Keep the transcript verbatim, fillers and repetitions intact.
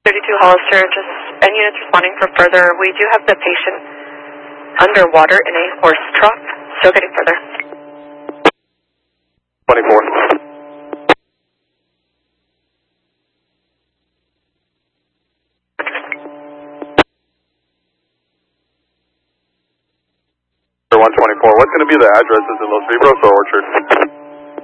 thirty-two Hollister, just any units responding for further. We do have the patient underwater in a horse trough, still getting further. twenty-four. one twenty-four, what's going to be the address? Is it Los Libros or Orchard?